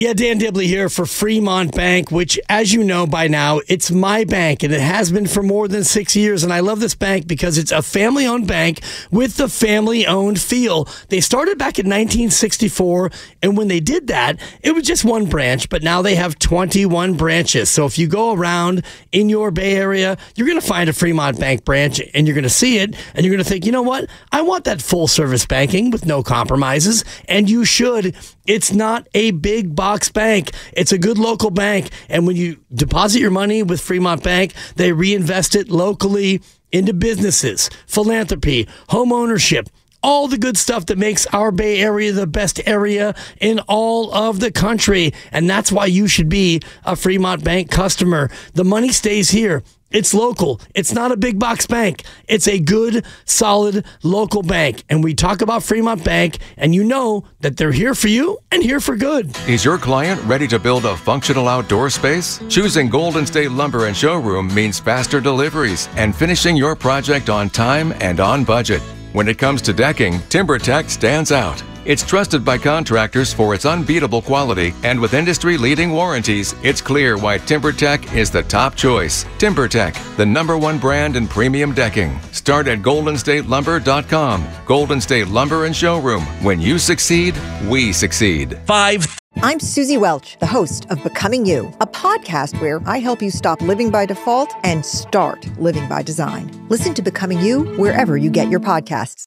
Yeah, Dan Dibley here for Fremont Bank, which, as you know by now, it's my bank, and it has been for more than 6 years. And I love this bank because it's a family-owned bank with the family-owned feel. They started back in 1964, and when they did that, it was just one branch, but now they have 21 branches. So if you go around in your Bay Area, you're going to find a Fremont Bank branch, and you're going to see it, and you're going to think, you know what? I want that full-service banking with no compromises, and you should. It's not a big box bank. It's a good local bank. And when you deposit your money with Fremont Bank, they reinvest it locally into businesses, philanthropy, home ownership, all the good stuff that makes our Bay Area the best area in all of the country. And that's why you should be a Fremont Bank customer. The money stays here. It's local. It's not a big box bank. It's a good, solid local bank. And we talk about Fremont Bank, and you know that they're here for you and here for good. Is your client ready to build a functional outdoor space? Choosing Golden State Lumber and Showroom means faster deliveries and finishing your project on time and on budget. When it comes to decking, TimberTech stands out. It's trusted by contractors for its unbeatable quality, and with industry-leading warranties, it's clear why TimberTech is the top choice. TimberTech, the #1 brand in premium decking. Start at GoldenStateLumber.com. Golden State Lumber and Showroom. When you succeed, we succeed. I'm Susie Welch, the host of Becoming You, a podcast where I help you stop living by default and start living by design. Listen to Becoming You wherever you get your podcasts.